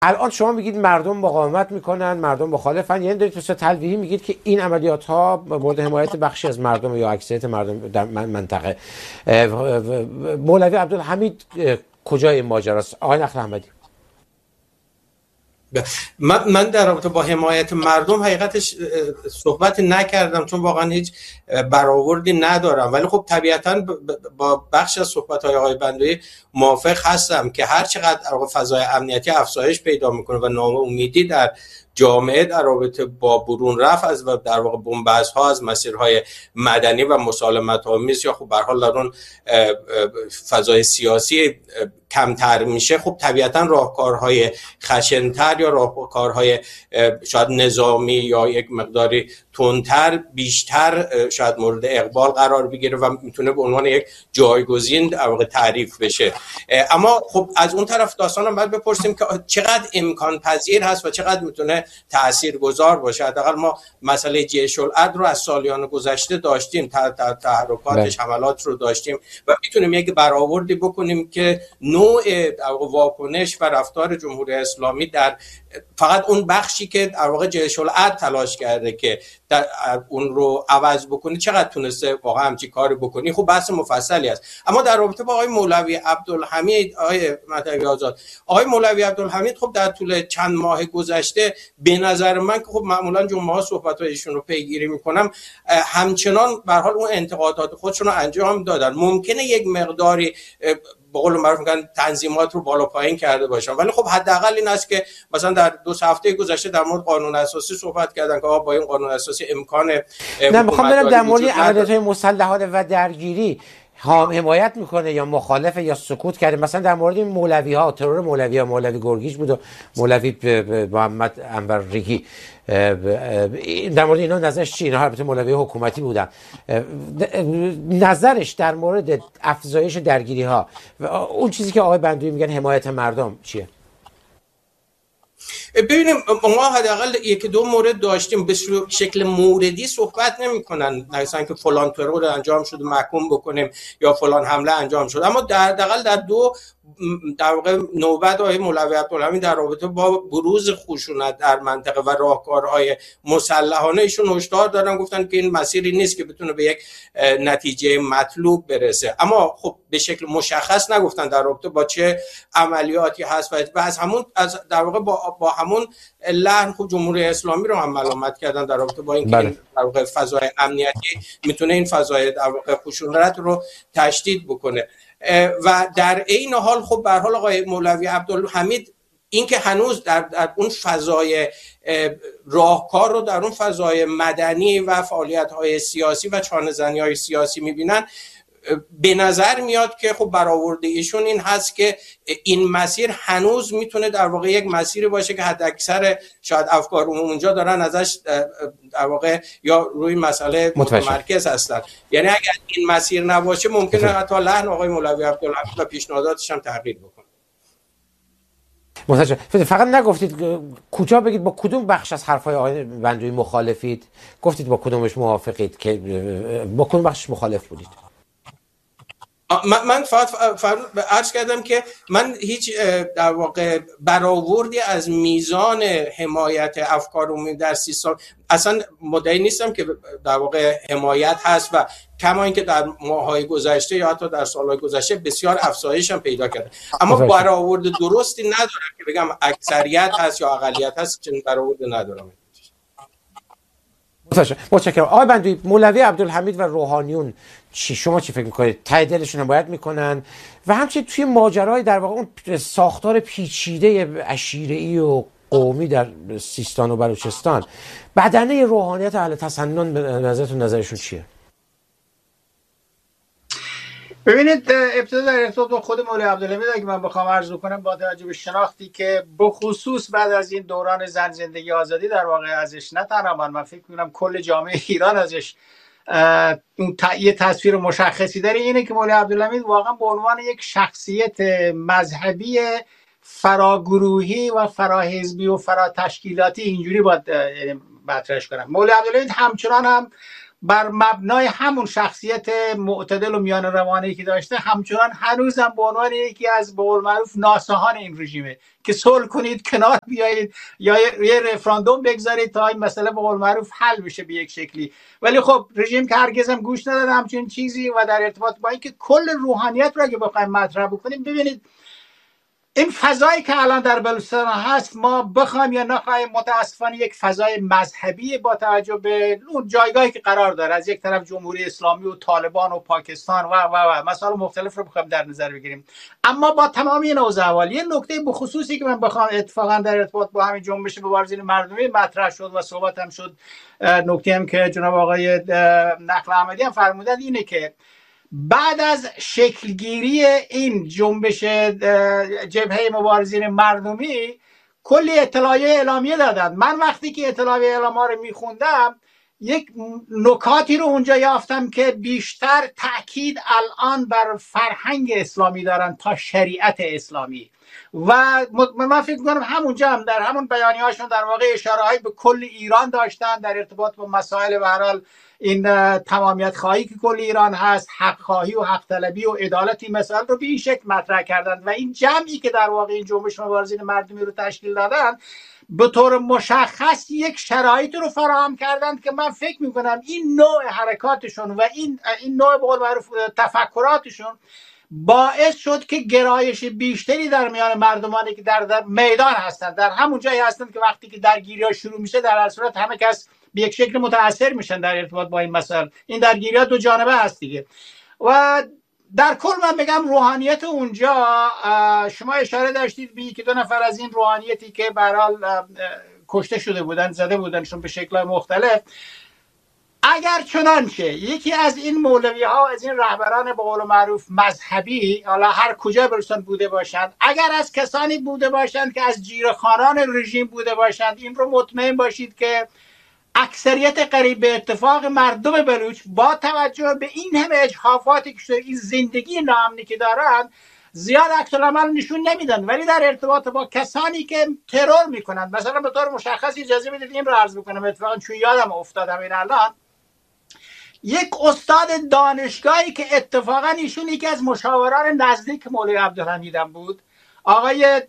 الان شما میگید مردم مقاومت میکنن، مردم مخالفن، یعنی دارید مثلا تلویحی میگید که این عملیات ها مورد حمایت بخشی از مردم یا اکثریت مردم در منطقه. مولوی عبدالحمید کجای این ماجراست آقای نخل احمدی؟ من در رابطه با حمایت مردم حقیقتش صحبت نکردم، چون واقعا هیچ برآوردی ندارم، ولی خب طبیعتا با بخش از صحبت‌های آقای بندوی موافق هستم که هر چقدر فضای امنیتی افزایش پیدا میکنه و ناامیدی در جامعه در رابطه با برون رفت از و در واقع بنبست‌ها از مسیرهای مدنی و مسالمت‌آمیز یا خب به هر حال در اون فضای سیاسی کمتر میشه، خب طبیعتا راهکارهای خشن‌تر یا راهکارهای شاید نظامی یا یک مقداری تندتر بیشتر شاید مورد اقبال قرار بگیره و میتونه به عنوان یک جایگزین در واقع تعریف بشه. اما خب از اون طرف داستانم باید بپرسیم که چقدر امکان پذیر هست و چقدر میتونه تاثیرگذار باشه. حداقل ما مسئله جیش العدل رو از سالیان گذشته داشتیم، تحرکاتش حملات رو داشتیم و میتونیم یک برآوردی بکنیم که نوع واکنش و رفتار جمهوری اسلامی در فقط اون بخشی که در واقع جیش العدل تلاش کرده که اون رو عوض بکنه چقدر تونسته واقعا همچی کاری بکنی، خب بحث مفصلی است. اما در رابطه با آقای مولوی عبدالحمید، آقای مطلبی آزاد، آقای مولوی عبدالحمید خب در طول چند ماه گذشته به نظر من که خب معمولا جمعه ها صحبت هایشون رو پیگیری میکنم، همچنان به هر حال اون انتقادات خودشون رو انجام دادن. ممکنه یک مقداری به قول معروف میگن تنظیمات رو بالا پایین کرده باشن، ولی خب حداقل این است که مثلا در 2 هفته گذشته در مورد قانون اساسی صحبت کردن که با این قانون اساسی امکان نه میخوام برم در مورد عملیات‌های مسلحانه و درگیری حمایت میکنه یا مخالفه یا سکوت کرده. مثلا در مورد این مولوی ها، ترور مولوی ها، مولوی گرگیش بود و مولوی محمد انور ریگی، در مورد اینا نظرش چیه؟ اینا البته مولوی حکومتی بودن. نظرش در مورد افزایش درگیری ها و اون چیزی که آقای بندوی میگن حمایت مردم چیه؟ ببینیم ما حداقل 1-2 مورد داشتیم، به شکل موردی صحبت نمی‌کنن مثلا که فلان ترور انجام شده محکوم بکنیم یا فلان حمله انجام شده، اما حداقل در 2 در واقع نوبت آقای مولوی عبدالحمید در رابطه با بروز خشونت در منطقه و راهکارهای مسلحانه ایشون هشدار دادن، گفتن که این مسیری نیست که بتونه به یک نتیجه مطلوب برسه. اما خب به شکل مشخص نگفتن در رابطه با چه عملیاتی هست و از همون در واقع با همون لحن خب جمهوری اسلامی رو هم ملامت کردن در رابطه با اینکه این در واقع فضای امنیتی میتونه این فضای در واقع خشونت رو تشدید بکنه. و در این حال خب به هر حال آقای مولوی عبدالحمید این که هنوز در اون فضای راهکار رو در اون فضای مدنی و فعالیت‌های سیاسی و چانه‌زنی‌های سیاسی می‌بینن، به نظر میاد که خب برآورده ایشون این هست که این مسیر هنوز میتونه در واقع یک مسیری باشه که حد اکثر شاید افکار اونجا دارن ازش در واقع یا روی مسئله متمرکز هستن. یعنی اگر این مسیر نباشه ممکنه حتی لحن آقای مولوی عبدالحمید و پیشنهاداتش هم تغییر بکنه. متشکرم. فقط نگفتید کجا بگید با کدوم بخش از حرفای آقای بندوی مخالفید، گفتید با کدومش موافقید، که با کدوم بخش مخالف بودید؟ من فقط عرض کردم که من هیچ در واقع برآوردی از میزان حمایت افکار عمومی در سیستان اصلا مدعی نیستم که در واقع حمایت هست و کما اینکه در ماه‌های گذشته یا حتی در سال‌های گذشته بسیار افزایش هم پیدا کرده، اما برآورد درستی ندارم که بگم اکثریت هست یا اقلیت هست، چنین برآورد ندارم. متشکرم. آقای بندوی، مولوی عبدالحمید و روحانیون شما چی فکر میکنید؟ ته دلشون حمایت میکنن و همچنین توی ماجرای در واقع اون ساختار پیچیده عشیره‌ای و قومی در سیستان و بلوچستان بدنه روحانیت اهل تسنن به نظرتون نظرشون چیه؟ ببینید ابتدا در ارتباط با خود مولوی عبدالحمید اگه من بخوام عرض کنم، با توجه به شناختی که بخصوص بعد از این دوران زن زندگی آزادی در واقع ازش، نه تنها من فکر می‌کنم کل جامعه ایران ازش یه تصویر مشخصی داره، اینه که مولوی عبدالحمید واقعا به عنوان یک شخصیت مذهبی فراگروهی و فراحزبی و فراتشکیلاتی اینجوری باید مطرحش کنم. مولوی عبدالحمید همچنان هم بر مبنای همون شخصیت معتدل و میان روانی که داشته همچنان هنوزم به عنوان یکی از به قول معروف ناسهان این رژیمه که صلح کنید، کنار بیایید یا یه رفراندوم بگذارید تا این مسئله به قول معروف حل بشه به یک شکلی. ولی خب رژیم که هرگزم گوش نداده همچین چیزی. و در ارتباط با اینکه کل روحانیت رو اگه بخوایم مطرح بکنیم، ببینید این فضایی که الان در بلوچستان هست، ما بخوایم یا نخوایم متاسفانه یک فضای مذهبی با توجه به اون جایگاهی که قرار داره، از یک طرف جمهوری اسلامی و طالبان و پاکستان و مسائل مختلف رو بخوایم در نظر بگیریم. اما با تمام این اوضاع احوال، یه نکته بخصوصی که من بخوام اتفاقا در ارتباط با همین جنبش مبارزین مردمی مطرح شد و صحبت هم شد، نکته هم که جناب آقای نقل احمدی هم فرمودن اینه که بعد از شکلگیری این جنبش جبهه مبارزین مردمی کلی اطلاعیه اعلامیه دادند. من وقتی که اطلاعیه اعلامیه رو میخوندم یک نکاتی رو اونجا یافتم که بیشتر تأکید الان بر فرهنگ اسلامی دارن تا شریعت اسلامی. و من فکر می‌کنم همونجا هم در همون بیانیه‌هاشون در واقع اشاره‌هایی به کل ایران داشتن در ارتباط با مسائل به هر حال این تمامیت خواهی که کل ایران هست، حق خواهی و حق طلبی و عدالت، این مسائل رو به این شکل مطرح کردن. و این جمعی که در واقع این جنبش مبارزین مردمی رو تشکیل دادن به طور مشخص یک شرایطی رو فراهم کردند که من فکر میکنم این نوع حرکاتشون و این نوع به قول معروف تفکراتشون باعث شد که گرایش بیشتری در میان مردمانی که در میدان هستند، در همون جایی هستند که وقتی که درگیری‌ها شروع میشه در هر صورت همه کس به یک شکل متاثر میشن در ارتباط با این مسائل. این درگیری‌ها دو جانبه هست دیگه. و در کل من بگم روحانیت اونجا، شما اشاره داشتید به یکی دو نفر از این روحانیتی که به هر حال کشته شده بودن، زده بودنشون به شکل‌های مختلف. اگر چنانچه یکی از این مولوی ها، از این رهبران به قول معروف مذهبی، حالا هر کجا برسن بوده باشند، اگر از کسانی بوده باشند که از جیره‌خوانان رژیم بوده باشند، این رو مطمئن باشید که اکثریت قریب به اتفاق مردم بلوچ با توجه به این همه اجحافاتی که شده، این زندگی ناامنی که دارند، زیاد عکس العمل نشون نمیدن. ولی در ارتباط با کسانی که ترور میکنند، مثلا به طور مشخص اجازه بدید این رو عرض بکنم، اتفاقا چون یادم افتادم این الان، یک استاد دانشگاهی که اتفاقا ایشون یکی از مشاوران نزدیک مولوی عبدالحمید بود، آقای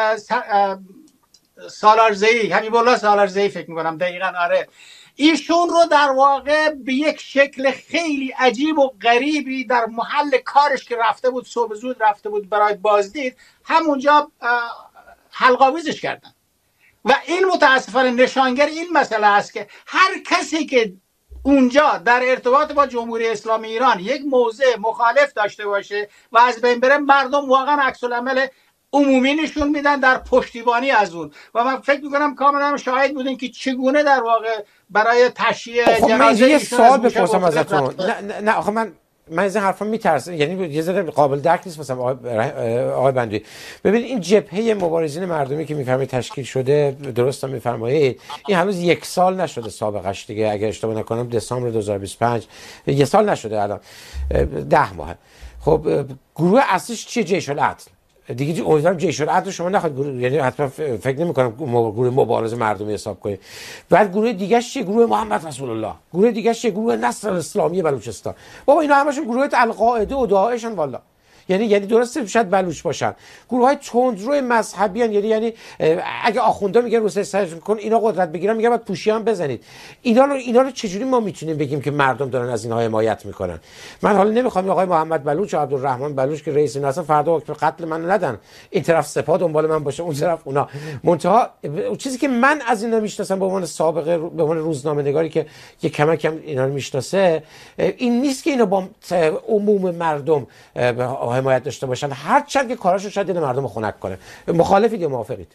سالارزئی، حبیب الله سالارزئی فکر میکنم دقیقاً، آره، ایشون رو در واقع به یک شکل خیلی عجیب و غریبی در محل کارش که رفته بود، صبح زود رفته بود برای بازدید، همونجا حلق‌آویزش کردن. و این متاسفانه نشانگر این مسئله است که هر کسی که اونجا در ارتباط با جمهوری اسلامی ایران یک موضع مخالف داشته باشه و از بین بره، مردم واقعا عکس العمل عمومی نشون میدن در پشتیبانی از اون. و من فکر میکنم کاملا شاهد بودین که چگونه در واقع برای تشییع جنازه یه سوال بپرسم ازتون. نه آخه من از این حرفا میترسم، یعنی یه ذره قابل درک نیست. مثلا آقای بندوی، ببینید این جبهه مبارزین مردمی که میفرمایید تشکیل شده، درست هم میفرمایید، این هنوز یک سال نشده سابقش دیگه، اگر اشتباه نکنم دسامبر 2025 یک سال نشده، الان 10 ماه. خب گروه اصلیش چیه؟ جیش العدل دیگه. امیدوارم جیش العدل شما نخواهید گروه، یعنی حتما فکر نمی‌کنم گروه مبارزه مردمی حساب کنید. بعد گروه دیگه چیه؟ گروه محمد رسول الله. گروه دیگه چیه؟ گروه نصر الاسلامی بلوچستان. بابا اینا همشون گروه القاعده و داعشن والا. یعنی درسته شاید بلوچ باشن، گروه‌های تندرو مذهبی ان، یعنی اگه آخوندا میگن روسیه سرچ میکن اینا قدرت بگیرن، میگن بعد پوشیان بزنید. اینا رو چجوری ما میتونیم بگیم که مردم دارن از اینها حمایت میکنن؟ من حالا نمیخوام آقای محمد بلوچ و عبدالرحمن بلوچ که رئیس اینا فردا حکم قتل من ندن، این طرف سپاه دنبال من باشه، اون طرف اونا. منتها چیزی که من از اینا میشناسم به عنوان سابقه، به عنوان روزنامه‌نگاری که یک کم اینا رو میشناسه، این نیست که اینا با عموم مردم حمایت داشته باشن، هرچند که کاراشو شاید این مردم خنک کنه. مخالفید یا موافقید؟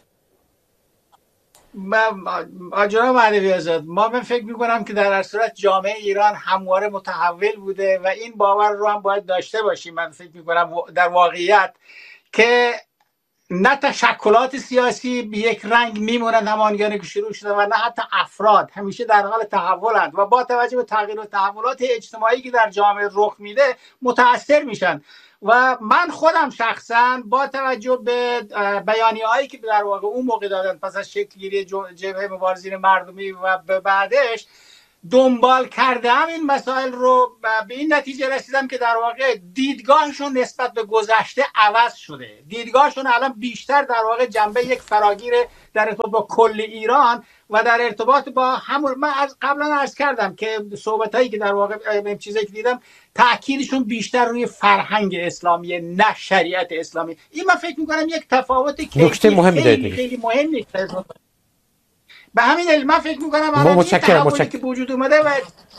جناب معنوی آزاد، من فکر میکنم که در هر صورت جامعه ایران همواره متحول بوده و این باور رو هم باید داشته باشیم. من فکر میکنم در واقعیت که نه تشکلات سیاسی به یک رنگ میمونند همانگونه که شروع شده و نه حتی افراد همیشه در حال تحولند و با توجه به تغییر و تحولات اجتماعی که در جامعه رخ میده متاثر میشن. و من خودم شخصا با توجه به بیانیه‌هایی که در واقع اون موقع دادن پس از شکل‌گیری جبهه مبارزین مردمی و به بعدش، دنبال کردم این مسائل رو به این نتیجه رسیدم که در واقع دیدگاهشون نسبت به گذشته عوض شده. دیدگاهشون الان بیشتر در واقع جنبه یک فراگیر در ارتباط با کل ایران و در ارتباط با همون، من از قبلا عرض کردم که صحبتایی که در واقع چیزایی که دیدم تأکیدشون بیشتر روی فرهنگ اسلامی نه شریعت اسلامی. این من فکر می‌کنم یک تفاوت خیلی مهمی به همین علم من فکر میکنم الان این تحولی که وجود اومده و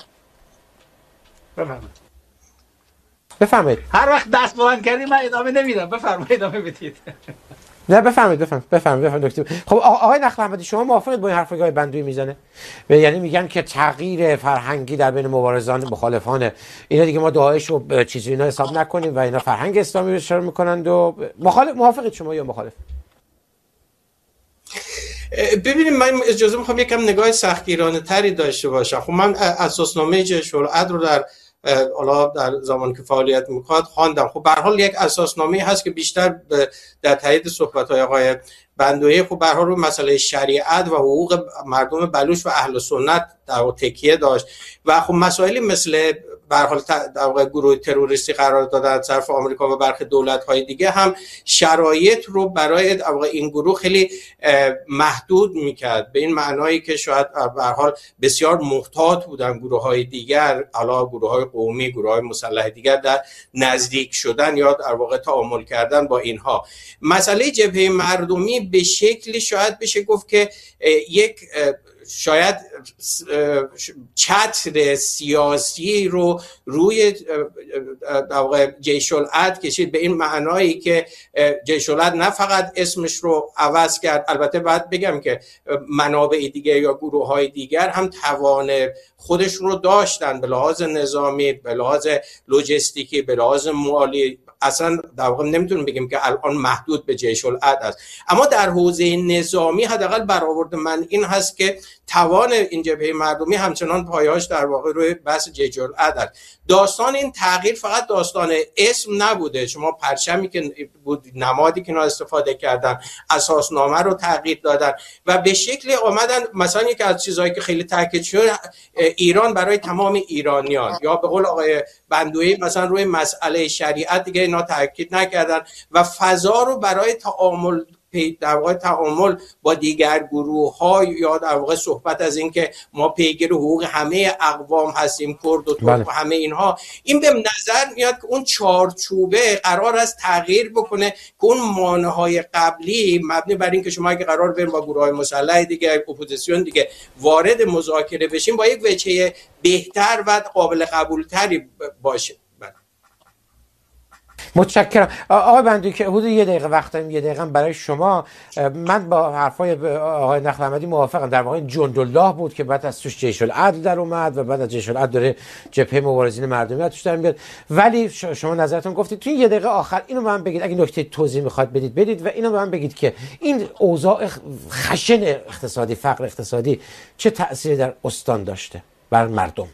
بفرمایید. هر وقت دست بلند کردی من ادامه نمیدم. بفرمایید ادامه بدید. نه بفرمایید دکتر. خب آقای نخل احمدی شما موافقید با این حرفی که بندوی میزنه؟ یعنی میگن که تغییر فرهنگی در بین مبارزان مخالفان اینا دیگه ما داعش و چیزی اینا حساب نکنیم و اینا فرهنگ اسلامی رو اشاره میکنند و موافقید شما یا مخالف؟ ببینید من اجازه میخوام یکم نگاه سختگیرانه تری داشته باشم. خب من اساسنامه جیش العدل رو در زمانی که فعالیت میکنم خواندم. خب به هر حال یک اساسنامه هست که بیشتر در تایید صحبت‌های آقای بندوی خب به هر حال رو مسئله شریعت و حقوق مردم بلوچ و اهل سنت در تکیه داشت و خب مسائلی مثل به هر حال در واقع گروه تروریستی قرار دادن از طرف آمریکا و برخی دولت‌های دیگه هم شرایط رو برای در واقع این گروه خیلی محدود می‌کرد، به این معنایی که شاید به هر حال بسیار محتاط بودن گروه‌های دیگر، حالا گروه‌های قومی، گروه‌های مسلح دیگر در نزدیک شدن یا در واقع تعامل کردن با اینها. مسئله جبهه مردمی به شکلی شاید بشه گفت که یک شاید چتر سیاسی رو روی در واقع جیش العدل کشید، به این معنایی که جیش العدل نه فقط اسمش رو عوض کرد، البته باید بگم که منابع دیگر یا گروه‌های دیگر هم توان خودشون رو داشتن به لحاظ نظامی، به لحاظ لوجستیکی، به لحاظ مالی. اصلا در واقع نمیتونیم بگیم که الان محدود به جیش العدل است، اما در حوزه نظامی حداقل برآورد من این هست که توان این جبهه مردمی همچنان پایه‌اش در واقع روی بحث جیش العدل. داستان این تغییر فقط داستان اسم نبوده. شما پرچمی که بود، نمادی که اینا استفاده کردن، اساسنامه رو تغییر دادن و به شکلی آمدن. مثلا یکی از چیزهایی که خیلی تاکید شد، ایران برای تمام ایرانیان، یا به قول آقای بندوی مثلا روی مسئله شریعت دیگه اینا تاکید نکردن و فضا رو برای در واقع تعامل با دیگر گروه‌ها یا در واقع صحبت از این که ما پیگیر حقوق همه اقوام هستیم، کرد و ترک و همه اینها، این به نظر میاد که اون چارچوبه قرار است تغییر بکنه که اون مانع‌های قبلی مبنی بر این که شما اگه قرار بریم با گروه‌های مسلح دیگه، اپوزیسیون دیگه وارد مذاکره بشیم، با یک وجه بهتر و قابل قبول‌تری باشه. متشکرم آقای بندوی که حدود یه دقیقه وقت داریم، یه دقیقه برای شما. من با حرفای آقای نخل احمدی موافقم. در واقع جندالله بود که بعد از توش جیش العدل در اومد و بعد از جیش العدل داره جبهه مبارزین مردمی توش در میاد. ولی شما نظرتون گفتید توی یه دقیقه آخر اینو به من بگید، اگه نکته توضیح میخواد بدید و اینو به من بگید که این اوضاع خشن اقتصادی، فقر اقتصادی چه تأثیری در استان داشته بر مردم؟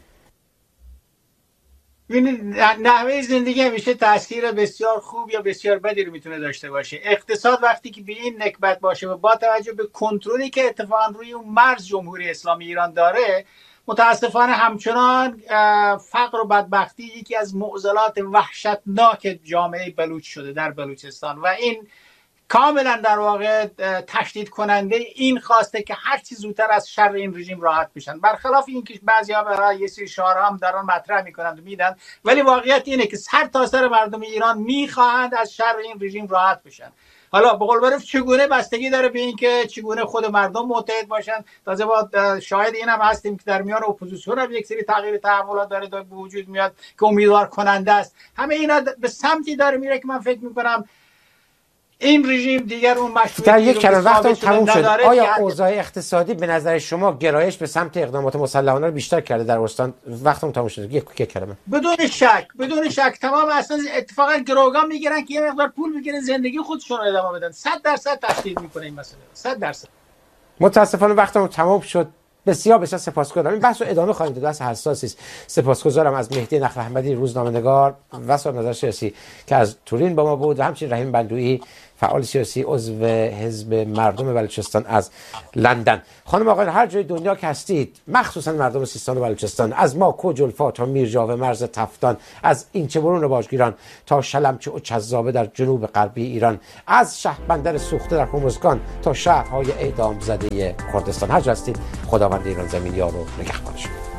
نحوه زندگی همیشه تاثیر بسیار خوب یا بسیار بدی رو میتونه داشته باشه. اقتصاد وقتی که به این نکبت باشه و با توجه به کنترلی که اتفاقا روی اون مرز جمهوری اسلامی ایران داره، متاسفانه همچنان فقر و بدبختی یکی از معضلات وحشتناک جامعه بلوچ شده در بلوچستان و این کاملا در واقع تشدید کننده این خواسته که هر چی زودتر از شر این رژیم راحت بشن، برخلاف اینکه بعضیا برای یه سری شعارها هم دارن مطرح میکنند و میدن، ولی واقعیت اینه که سر تا سر مردم ایران میخواهند از شر این رژیم راحت بشن. حالا به قول معروف چگونه بستگی داره به اینکه چگونه خود مردم متحد باشن. تازه با شاهد این هم هستیم که در میان اپوزیسیون هم یک سری تغییر تحولات داره به وجود میاد که امیدوار کننده است. همه اینا به سمتی داره میره که من فکر میکنم این رژیم دیگر اون مشروعیت در یک کلمه وقتم تموم شد. آیا اوضاع اقتصادی به نظر شما گرایش به سمت اقدامات مسلحانه رو بیشتر کرده در استان؟ وقتم تموم شد. یک کلمه. بدون شک تمام اصلا اتفاقا گروگان میگیرن که یه مقدار پول بگیرن زندگی خودشون رو ادامه بدن. 100% تشدید میکنه این مسئله. 100%. متاسفانه وقتم تموم شد. بسیار سپاسگزارم. این بحث رو ادامه خواهیم داد، بحث حساسی است. سپاسگزارم از مهدی نخل احمدی روزنامه‌نگار و صاحب نظر سیاسی که از تورین با ما بود و همچنین رحیم بندویی فعال سیاسی، عضو حزب مردم بلوچستان از لندن. خانم آقایان، هر جای دنیا که هستید، مخصوصا مردم سیستان و بلوچستان، از ماکو جلفا تا میرجاوه مرز تفتان، از اینچه برون باجگیران تا شلمچه و چذابه در جنوب غربی ایران، از شهربندر سوخته در هرمزگان تا شهرهای اعدام زده کردستان، هر جا هستید خداوند ایران زمین یار و نگهبانشون.